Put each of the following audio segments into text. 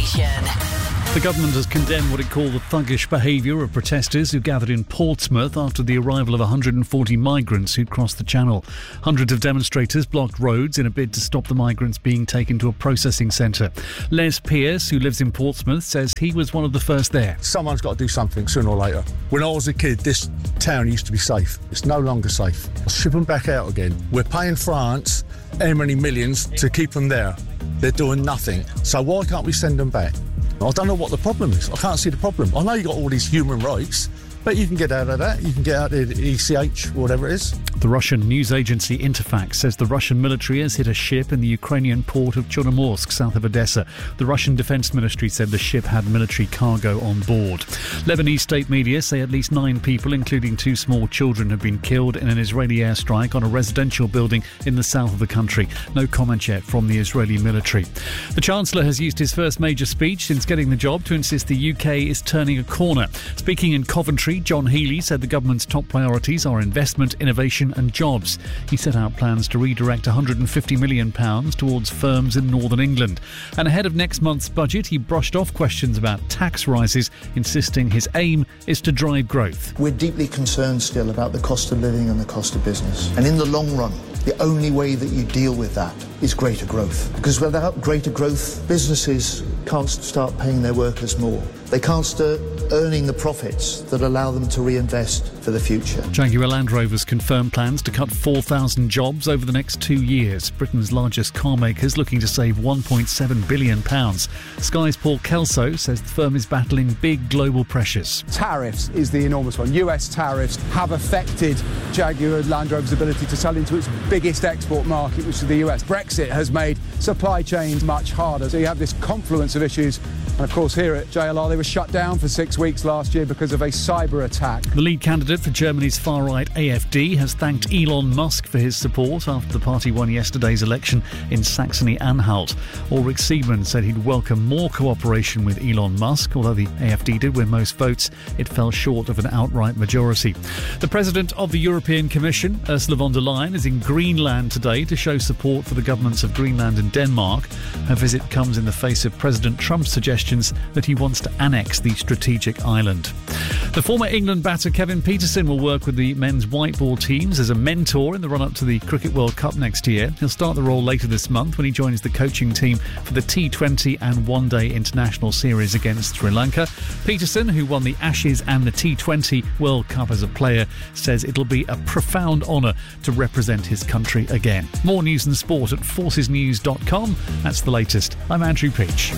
Station. The government has condemned what it called the thuggish behaviour of protesters who gathered in Portsmouth after the arrival of 140 migrants who'd crossed the Channel. Hundreds of demonstrators blocked roads in a bid to stop the migrants being taken to a processing centre. Les Pierce, who lives in Portsmouth, says he was one of the first there. Someone's got to do something sooner or later. When I was a kid, this town used to be safe. It's no longer safe. I'll ship them back out again. We're paying France how many millions to keep them there. They're doing nothing. So why can't we send them back? I don't know what the problem is. I can't see the problem. I know you've got all these human rights, but you can get out of that. You can get out of the ECH, whatever it is. The Russian news agency Interfax says the Russian military has hit a ship in the Ukrainian port of Chornomorsk, south of Odessa. The Russian Defence Ministry said the ship had military cargo on board. Lebanese state media say at least 9 people, including 2 small children, have been killed in an Israeli airstrike on a residential building in the south of the country. No comment yet from the Israeli military. The Chancellor has used his first major speech since getting the job to insist the UK is turning a corner. Speaking in Coventry, John Healey said the government's top priorities are investment, innovation and jobs. He set out plans to redirect £150 million towards firms in northern England. And ahead of next month's budget, he brushed off questions about tax rises, insisting his aim is to drive growth. We're deeply concerned still about the cost of living and the cost of business. And in the long run, the only way that you deal with that is greater growth. Because without greater growth, businesses can't start paying their workers more. They can't start earning the profits that allow them to reinvest for the future. Jaguar Land Rover's confirmed plans to cut 4,000 jobs over the next 2 years. Britain's largest car makers looking to save £1.7 billion. Sky's Paul Kelso says the firm is battling big global pressures. Tariffs is the enormous one. US tariffs have affected Jaguar Land Rover's ability to sell into its biggest export market, which is the US. Brexit has made supply chains much harder. So you have this confluence of issues. And of course here at JLR they were shut down for 6 weeks last year because of a cyber attack. The lead candidate for Germany's far-right AfD has thanked Elon Musk for his support after the party won yesterday's election in Saxony-Anhalt. Ulrich Siegmann said he'd welcome more cooperation with Elon Musk. Although the AfD did win most votes, it fell short of an outright majority. The President of the European Commission, Ursula von der Leyen, is in Greenland today to show support for the governments of Greenland and Denmark. Her visit comes in the face of President Trump's suggestions that he wants to annex the strategic island. The former England batter Kevin Pietersen will work with the men's white ball teams as a mentor in the run-up to the Cricket World Cup next year. He'll start the role later this month when he joins the coaching team for the T20 and one-day international series against Sri Lanka. Pietersen, who won the Ashes and the T20 World Cup as a player, says it'll be a profound honour to represent his country again. More news and sport at forcesnews.com. That's the latest. I'm Andrew Peach.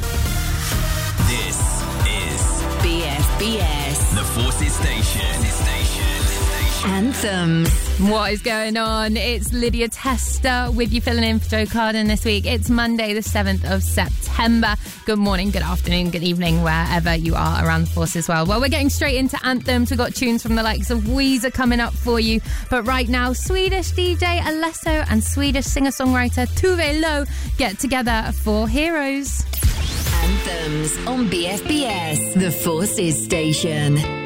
This is BFBS, the Forces Station. Anthems. What is going on? It's Lydia Tester with you filling in for Joe Carden this week. It's Monday the 7th of September. Good morning, good afternoon, good evening, wherever you are around the Forces world. Well, we're getting straight into anthems. We've got tunes from the likes of Weezer coming up for you. But right now, Swedish DJ Alesso and Swedish singer-songwriter Tove Lo get together for Heroes. Anthems on BFBS, the Forces Station.